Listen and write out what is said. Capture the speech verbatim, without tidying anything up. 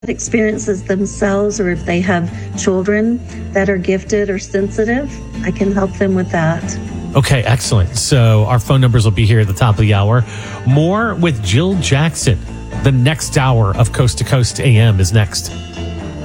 experiences themselves, or if they have children that are gifted or sensitive, I can help them with that. Okay, excellent. So our phone numbers will be here at the top of the hour. More with Jill Jackson. The next hour of Coast to Coast A M is next.